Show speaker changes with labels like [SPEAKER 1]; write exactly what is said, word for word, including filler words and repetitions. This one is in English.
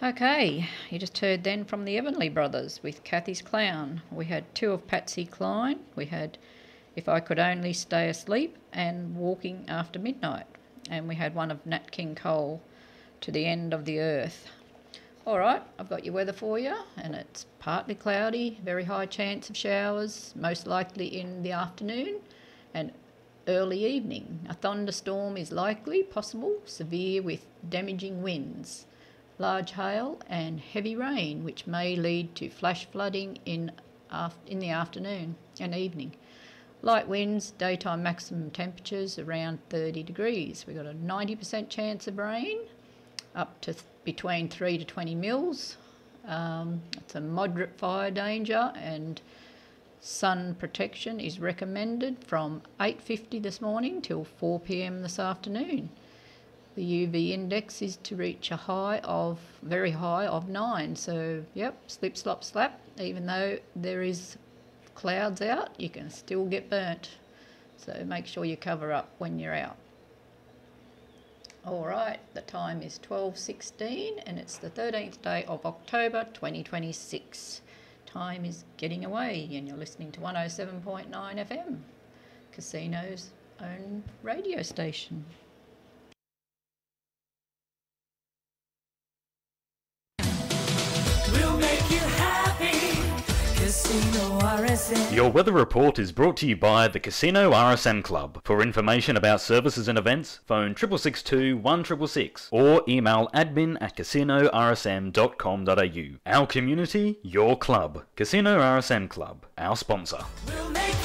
[SPEAKER 1] Okay, you just heard then from the Everly Brothers with Kathy's Clown. We had two of Patsy Cline. We had If I Could Only Stay Asleep and Walking After Midnight. And we had one of Nat King Cole, To the End of the Earth. All right, I've got your weather for you, and it's partly cloudy, very high chance of showers, most likely in the afternoon and early evening. A thunderstorm is likely, possible, severe with damaging winds, large hail and heavy rain, which may lead to flash flooding in, af- in the afternoon and evening. Light winds, daytime maximum temperatures around thirty degrees. We've got a ninety percent chance of rain, up to th- between three to twenty mils. Um, it's a moderate fire danger, and sun protection is recommended from eight fifty this morning till four p m this afternoon. The U V index is to reach a high of, very high of nine. So, yep, slip, slop, slap. Even though there is clouds out, you can still get burnt. So make sure you cover up when you're out. All right, the time is twelve sixteen and it's the thirteenth day of October twenty twenty-six. Time is getting away and you're listening to one oh seven point nine F M, Casino's own radio station.
[SPEAKER 2] We'll make you happy. Casino R S M.
[SPEAKER 3] Your weather report is brought to you by the Casino R S M Club. For information about services and events, phone six six two, one six six six or email admin at casino r s m dot com dot a u. Our community, your club. Casino R S M Club, our sponsor.
[SPEAKER 2] We'll make